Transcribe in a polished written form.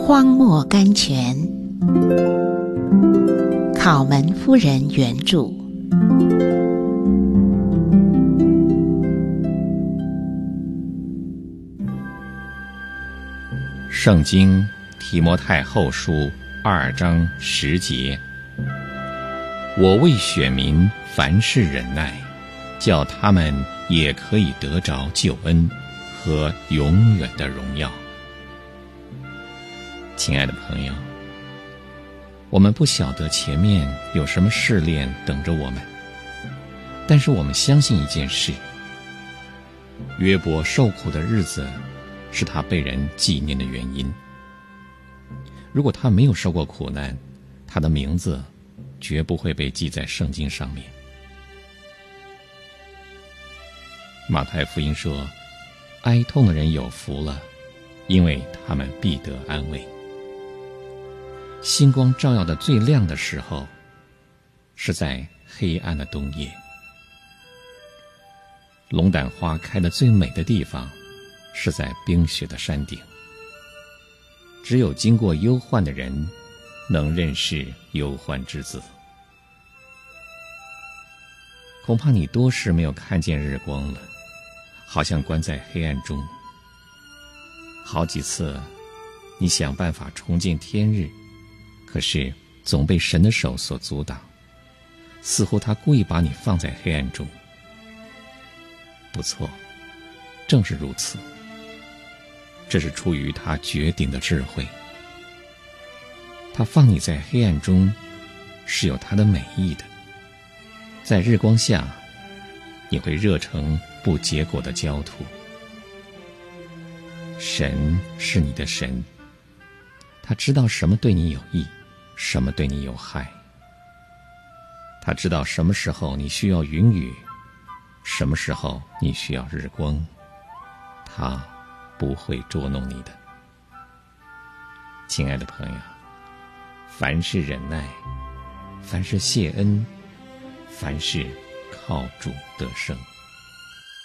荒漠甘泉，考门夫人原著。 圣经提摩太后书2章10节：我为选民凡事忍耐，叫他们也可以得着救恩和永远的荣耀。亲爱的朋友，我们不晓得前面有什么试炼等着我们，但是我们相信一件事：约伯受苦的日子是他被人纪念的原因。如果他没有受过苦难，他的名字绝不会被记在圣经上面。马太福音说，哀痛的人有福了，因为他们必得安慰。星光照耀的最亮的时候，是在黑暗的冬夜。龙胆花开得最美的地方，是在冰雪的山顶。只有经过忧患的人，能认识忧患之子。恐怕你多时没有看见日光了，好像关在黑暗中。好几次你想办法重见天日，可是总被神的手所阻挡，似乎他故意把你放在黑暗中。不错，正是如此，这是出于他绝顶的智慧。他放你在黑暗中，是有他的美意的。在日光下，你会热成不结果的焦土。神是你的神，他知道什么对你有益，什么对你有害。他知道什么时候你需要云雨，什么时候你需要日光。他不会捉弄你的。亲爱的朋友，凡事忍耐，凡事谢恩，凡事靠主得胜。